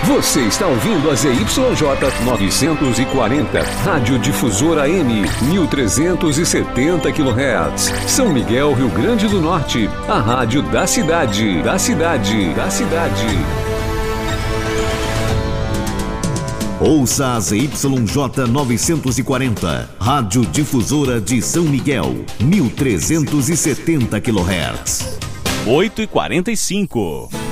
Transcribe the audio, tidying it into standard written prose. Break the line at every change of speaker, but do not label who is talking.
Você está ouvindo a ZYJ 940, Rádio Difusora AM, 1370 kHz. São Miguel, Rio Grande do Norte, a rádio da cidade.
Ouça a ZYJ 940, Rádio Difusora de São Miguel, 1370 kHz.
8h45.